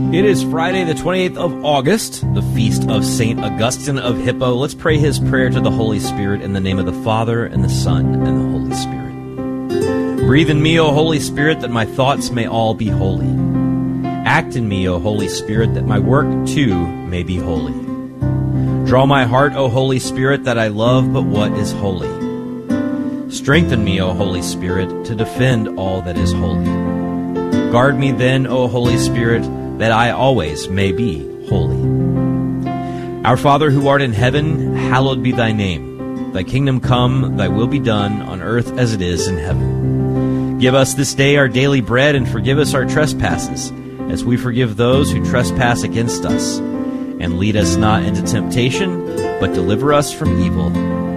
It is Friday, the 28th of August, the feast of St. Augustine of Hippo. Let's pray his prayer to the Holy Spirit in the name of the Father, and the Son, and the Holy Spirit. Breathe in me, O Holy Spirit, that my thoughts may all be holy. Act in me, O Holy Spirit, that my work, too, may be holy. Draw my heart, O Holy Spirit, that I love but what is holy. Strengthen me, O Holy Spirit, to defend all that is holy. Guard me then, O Holy Spirit, that I always may be holy. Our Father who art in heaven, hallowed be thy name. Thy kingdom come, thy will be done, on earth as it is in heaven. Give us this day our daily bread, and forgive us our trespasses, as we forgive those who trespass against us. And lead us not into temptation, but deliver us from evil.